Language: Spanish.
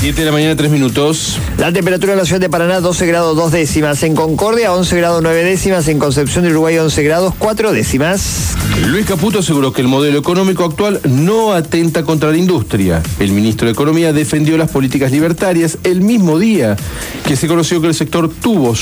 7 de la mañana, 3 minutos. La temperatura en la ciudad de Paraná, 12 grados 2 décimas. En Concordia, 11 grados 9 décimas. En Concepción del Uruguay, 11 grados 4 décimas. Luis Caputo aseguró que el modelo económico actual no atenta contra la industria. El ministro de Economía defendió las políticas libertarias el mismo día que se conoció que el sector tuvo